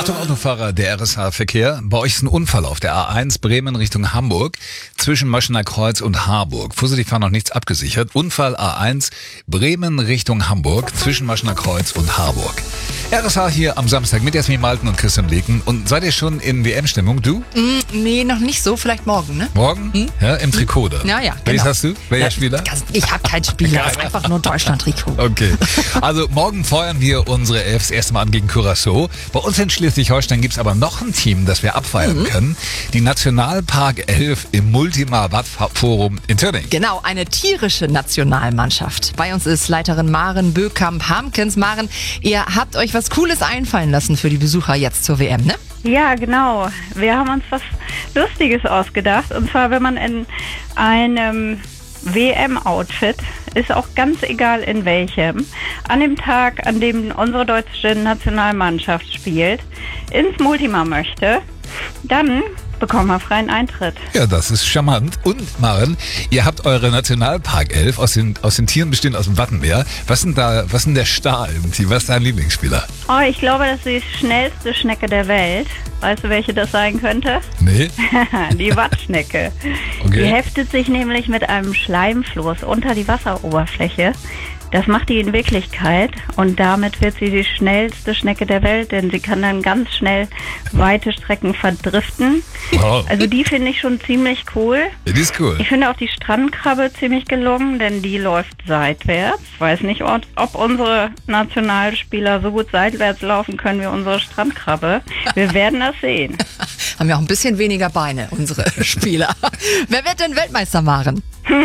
Achtung Autofahrer, der RSH-Verkehr. Bei euch ist ein Unfall auf der A1 Bremen Richtung Hamburg zwischen Maschener Kreuz und Harburg. Vorsichtig fahren, noch nichts abgesichert. Unfall A1 Bremen Richtung Hamburg zwischen Maschener Kreuz und Harburg. RSH hier am Samstag mit Jasmin Malten und Christian Leken. Und seid ihr schon in WM-Stimmung? Du? Nee, noch nicht so. Vielleicht morgen, ne? Morgen? Ja, im Trikot da. Ja, ja. Welches Genau. hast du? Welcher Spieler? Ich habe keinen Spieler. Das ist einfach nur Deutschland-Trikot. Okay. Also morgen feuern wir unsere Elf das erste Mal an gegen Curaçao. Bei uns in Schleswig-Holstein gibt's aber noch ein Team, das wir abfeiern können. Die Nationalpark 11 im Multima-Watt-Forum in Tönning. Genau, eine tierische Nationalmannschaft. Bei uns ist Leiterin Maren Bökamp-Hamkens. Maren, ihr habt euch was Cooles einfallen lassen für die Besucher jetzt zur WM, ne? Ja, genau. Wir haben uns was Lustiges ausgedacht. Und zwar, wenn man in einem WM-Outfit, ist auch ganz egal in welchem, an dem Tag, an dem unsere deutsche Nationalmannschaft spielt, ins Multima möchte, dann bekommen wir freien Eintritt. Ja, das ist charmant. Und Maren, ihr habt eure Nationalpark 11 aus den Tieren bestehend aus dem Wattenmeer. Was sind der Star im Team? Was ist dein Lieblingsspieler? Oh, ich glaube, das ist die schnellste Schnecke der Welt. Weißt du, welche das sein könnte? Nee. Die Wattschnecke. Okay. Die heftet sich nämlich mit einem Schleimfloß unter die Wasseroberfläche. Das macht die in Wirklichkeit und damit wird sie die schnellste Schnecke der Welt, denn sie kann dann ganz schnell weite Strecken verdriften. Wow. Also die finde ich schon ziemlich cool. Ja, die ist cool. Ich finde auch die Strandkrabbe ziemlich gelungen, denn die läuft seitwärts. Weiß nicht, ob unsere Nationalspieler so gut seitwärts laufen können wie unsere Strandkrabbe. Wir werden das sehen. Haben ja auch ein bisschen weniger Beine, unsere Spieler. Wer wird denn Weltmeister, Maren?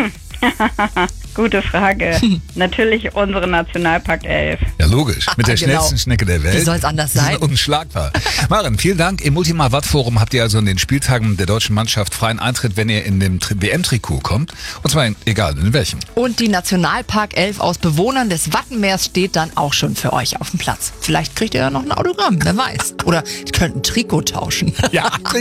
Gute Frage. Natürlich unsere Nationalpark 11. Ja, logisch. Mit der Genau. schnellsten Schnecke der Welt. Wie soll's anders Die sind sein? unschlagbar. Maren, vielen Dank. Im Multima-Watt-Forum habt ihr also in den Spieltagen der deutschen Mannschaft freien Eintritt, wenn ihr in dem WM-Trikot kommt. Und zwar egal in welchem. Und die Nationalpark 11 aus Bewohnern des Wattenmeers steht dann auch schon für euch auf dem Platz. Vielleicht kriegt ihr ja noch ein Autogramm, wer weiß. Oder ihr könnt ein Trikot tauschen. Ja,